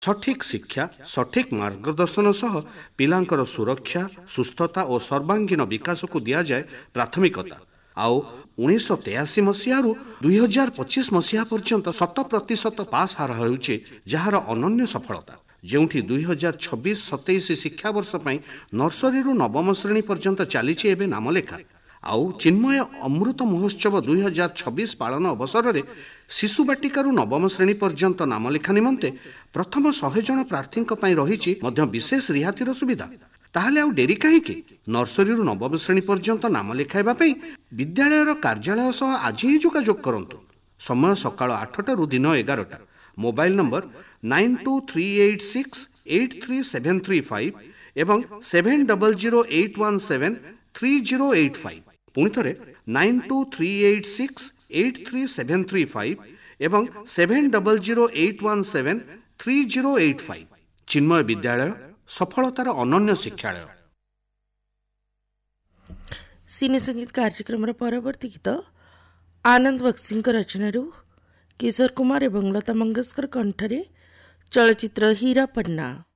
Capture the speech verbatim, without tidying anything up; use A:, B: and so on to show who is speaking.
A: ସଠିକ୍ ଶିକ୍ଷା ସଠିକ୍ ମାର୍ଗଦର୍ଶନ ସହ ପିଲାଙ୍କର ସୁରକ୍ଷା ସୁସ୍ଥତା ଓ ସର୍ବାଙ୍ଗୀନ ବିକାଶକୁ ଦିଆଯାଏ ପ୍ରାଥମିକତା। ଆଉ ଉଣେଇଶହ ତେୟାଅଶୀ ମସିହାରୁ ଦୁଇ ହଜାର ପଚିଶ ମସିହା ପର୍ଯ୍ୟନ୍ତ ଶତ ପ୍ରତିଶତ ପାସ୍ ହାର ହେଉଛି ଯାହାର ଅନନ୍ୟ ସଫଳତା। ଯେଉଁଠି ଦୁଇ ହଜାର ଛବିଶ ସତେଇଶ ଶିକ୍ଷାବର୍ଷ ପାଇଁ ନର୍ସରୀରୁ ନବମ ଶ୍ରେଣୀ ପର୍ଯ୍ୟନ୍ତ ଚାଲିଛି ଏବେ ନାମଲେଖା। ଆଉ ଚିନ୍ମୟ ଅମୃତ ମହୋତ୍ସବ ଦୁଇ ହଜାର ଛବିଶ ପାଳନ ଅବସରରେ ଶିଶୁ ବାଟିକାରୁ ନବମ ଶ୍ରେଣୀ ପର୍ଯ୍ୟନ୍ତ ନାମଲେଖା ନିମନ୍ତେ ପ୍ରଥମ ଶହେ ଜଣ ପ୍ରାର୍ଥୀଙ୍କ ପାଇଁ ରହିଛି ମଧ୍ୟ ବିଶେଷ ରିହାତିର ସୁବିଧା। ତାହେଲେ ଆଉ ଡେରି କାହିଁକି? ନର୍ସରୀରୁ ନବମ ଶ୍ରେଣୀ ପର୍ଯ୍ୟନ୍ତ ନାମ ଲେଖାଇବା ପାଇଁ ବିଦ୍ୟାଳୟର କାର୍ଯ୍ୟାଳୟ ସହ ଆଜି ହିଁ ଯୋଗାଯୋଗ କରନ୍ତୁ। ସମୟ ସକାଳ ଆଠଟାରୁ ଦିନ ଏଗାରଟା। Mobile number nine two three eight six eight three seven three five ଏବଂ seven double zero eight one seven three zero eight five. ପୁଣି ଥରେ nine two three eight six eight three seven three five ଏବଂ seven double zero eight one seven three zero eight five. Chinmay ବିଦ୍ୟାଳୟ, ସଫଳତାର ଅନନ୍ୟ ଶିକ୍ଷାଳୟ।
B: ସିନେ ସଙ୍ଗୀତ କାର୍ଯ୍ୟକ୍ରମର ପରବର୍ତ୍ତୀ ଗୀତ ଆନନ୍ଦ ବକ୍ସିଙ୍କ ରଚନାରୁ କିଶୋର କୁମାର ଏବଂ ଲତା ମଙ୍ଗେଶକର କଣ୍ଠରେ ଚଳଚ୍ଚିତ୍ର ହୀରା ପନ୍ନା।